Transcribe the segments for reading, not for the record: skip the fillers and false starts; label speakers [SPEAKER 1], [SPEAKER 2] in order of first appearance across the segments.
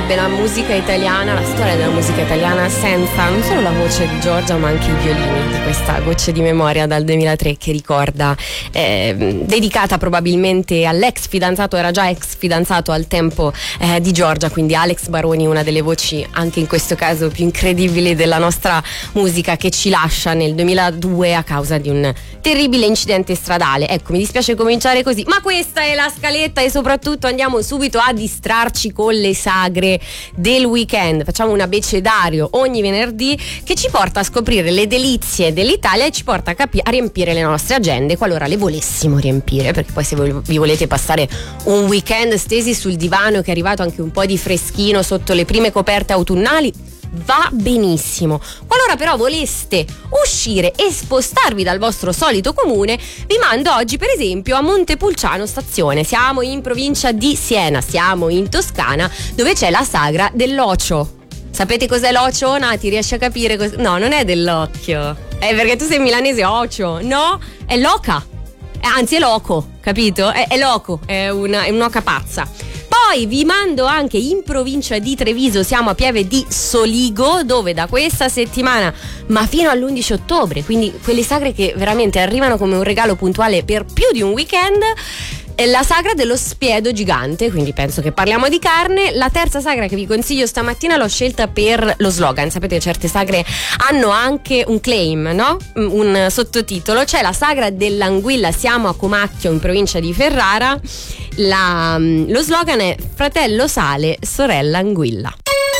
[SPEAKER 1] sarebbe la musica italiana, la storia della musica italiana senza non solo la voce di Giorgia ma anche i violini di questa Gocce di memoria dal 2003 che ricorda, dedicata probabilmente all'ex fidanzato, era già ex fidanzato al tempo di Giorgia, quindi Alex Baroni, una delle voci anche in questo caso più incredibili della nostra musica, che ci lascia nel 2002 a causa di un terribile incidente stradale. Ecco, mi dispiace cominciare così, ma questa è la scaletta e soprattutto andiamo subito a distrarci con le sagre del weekend. Facciamo un abecedario ogni venerdì che ci porta a scoprire le delizie dell'Italia e ci porta a riempire le nostre agende, qualora le volessimo riempire, perché poi se vi volete passare un weekend stesi sul divano, che è arrivato anche un po' di freschino sotto le prime coperte autunnali, va benissimo. Qualora però voleste uscire e spostarvi dal vostro solito comune, vi mando oggi per esempio a Montepulciano stazione. Siamo in provincia di Siena, siamo in Toscana, dove c'è la sagra dell'ocio. Sapete cos'è l'ocio? Nati, riesci a capire? No, non è dell'occhio. Perché tu sei milanese, ocio. No, è loca. Anzi è loco, capito? È loco, è un'oca pazza. Poi vi mando anche in provincia di Treviso, siamo a Pieve di Soligo, dove da questa settimana ma fino all'11 ottobre, quindi quelle sagre che veramente arrivano come un regalo puntuale per più di un weekend, è la sagra dello spiedo gigante, quindi penso che parliamo di carne. La terza sagra che vi consiglio stamattina l'ho scelta per lo slogan. Sapete che certe sagre hanno anche un claim, no? Un sottotitolo. C'è la sagra dell'anguilla, siamo a Comacchio in provincia di Ferrara. Lo slogan è fratello sale, sorella anguilla.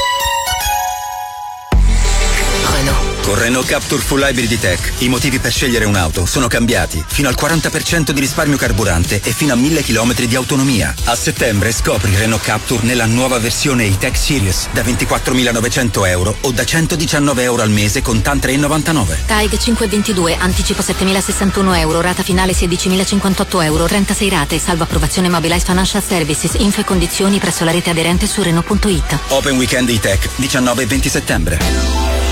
[SPEAKER 2] Con Renault Captur Full Hybrid Tech i motivi per scegliere un'auto sono cambiati. Fino al 40% di risparmio carburante e fino a 1000 km di autonomia. A settembre scopri Renault Captur nella nuova versione E-Tech Series da 24.900 euro o da 119 euro al mese con TAN 3,99.
[SPEAKER 3] TAIG 522, anticipo 7.061 euro, rata finale 16.058 euro, 36 rate, salvo approvazione Mobilize Financial Services, info e condizioni presso la rete aderente su Renault.it.
[SPEAKER 2] Open Weekend E-Tech 19 e 20 settembre.